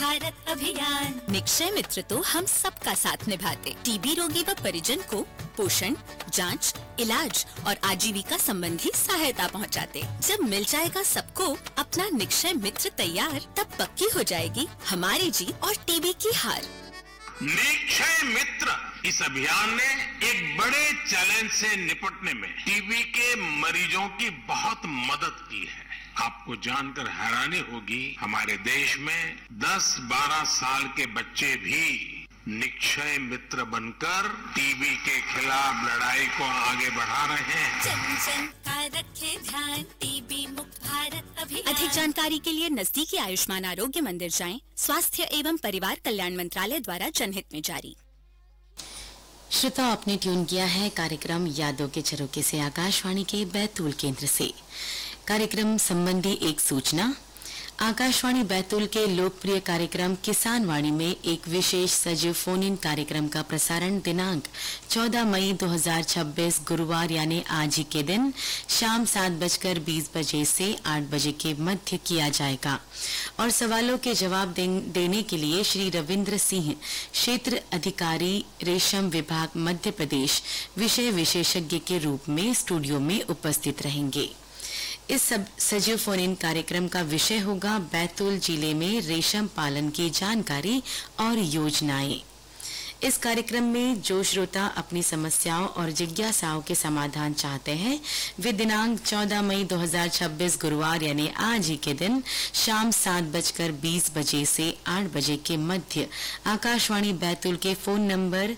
भारत अभियान। निक्षय मित्र तो हम सबका साथ निभाते, टीबी रोगी व परिजन को पोषण, जांच, इलाज और आजीविका संबंधी सहायता पहुंचाते। जब मिल जाएगा सबको अपना निक्षय मित्र तैयार, तब पक्की हो जाएगी हमारी जीत और टीबी की हार। निक्षय मित्र इस अभियान ने एक बड़े चैलेंज से निपटने में टीबी के मरीजों की बहुत मदद की है। आपको जानकर हैरानी होगी, हमारे देश में 10-12 साल के बच्चे भी निक्षय मित्र बनकर टीबी के खिलाफ लड़ाई को आगे बढ़ा रहे हैं। जन जन का रखे ध्यान, टीबी मुक्त भारत अभियान। अधिक जानकारी के लिए नजदीकी आयुष्मान आरोग्य मंदिर जाएं। स्वास्थ्य एवं परिवार कल्याण मंत्रालय द्वारा जनहित में जारी। श्रोता, आपने ट्यून किया है कार्यक्रम यादों के झरोखे से आकाशवाणी के बैतूल केंद्र से। कार्यक्रम संबंधी एक सूचना। आकाशवाणी बैतूल के लोकप्रिय कार्यक्रम किसान वाणी में एक विशेष सजीव फोन इन कार्यक्रम का प्रसारण दिनांक 14 मई 2026 गुरुवार यानी आज ही के दिन शाम 7:20 बजे से 8 बजे के मध्य किया जाएगा और सवालों के जवाब देने के लिए श्री रविंद्र सिंह, क्षेत्र अधिकारी रेशम विभाग मध्य प्रदेश, विषय विशेषज्ञ के रूप में स्टूडियो में उपस्थित रहेंगे। इस सजीव फोन इन कार्यक्रम का विषय होगा बैतूल जिले में रेशम पालन की जानकारी और योजनाएं। इस कार्यक्रम में जो श्रोता अपनी समस्याओं और जिज्ञासाओं के समाधान चाहते हैं, वे दिनांक 14 मई 2026 गुरुवार यानी आज ही के दिन शाम 7:20 बजे से 8 बजे के मध्य आकाशवाणी बैतूल के फोन नंबर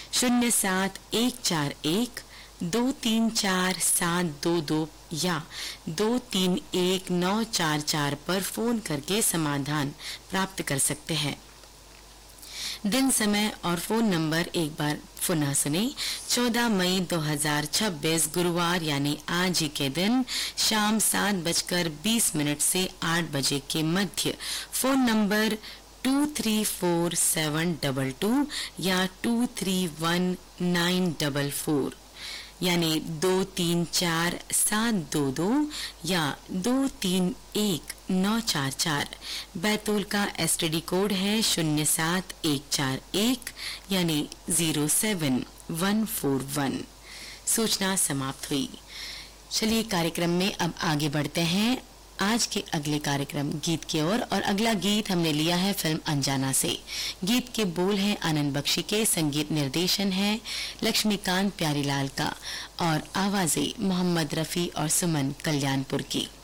07141 234-722 या 231-944 पर फोन करके समाधान प्राप्त कर सकते हैं। दिन, समय और फोन नंबर एक बार पुनः सुने। 14 मई 2026 गुरुवार यानी आज ही के दिन शाम 7:20 से 8 बजे के मध्य फोन नंबर 234-722 या 231-944 यानी 234-722 या 231-944। बैतूल का एसटीडी कोड है 07141 यानी 07141। सूचना समाप्त हुई। चलिए कार्यक्रम में अब आगे बढ़ते हैं आज के अगले कार्यक्रम गीत की ओर और अगला गीत हमने लिया है फिल्म अनजाना से। गीत के बोल हैं आनंद बख्शी के, संगीत निर्देशन है लक्ष्मीकांत प्यारीलाल का और आवाजें मोहम्मद रफी और सुमन कल्याणपुर की।